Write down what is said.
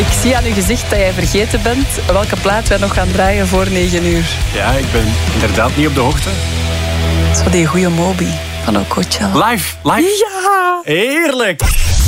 zie aan uw gezicht dat jij vergeten bent welke plaat wij nog gaan draaien voor 9 uur. Ja, ik ben inderdaad niet op de hoogte. Zo die goede Moby van Okocha. Live. Ja! Heerlijk.